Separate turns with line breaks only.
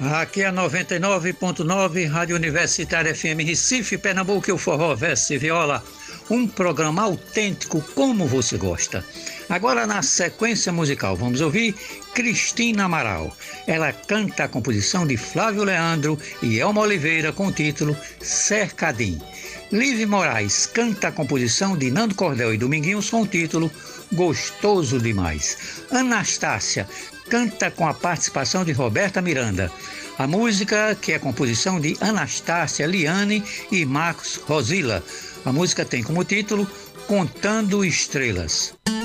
Aqui é a 99.9, Rádio Universitária FM Recife, Pernambuco, e o Forró Verso e Viola, um programa autêntico como você gosta. Agora, na sequência musical, vamos ouvir Cristina Amaral. Ela canta a composição de Flávio Leandro e Elma Oliveira com o título Cercadim. Live Moraes canta a composição de Nando Cordel e Dominguinhos com o título Gostoso Demais. Anastácia canta com a participação de Roberta Miranda. A música, que é composição de Anastácia, Liane e Marcos Rosila. A música tem como título Contando Estrelas.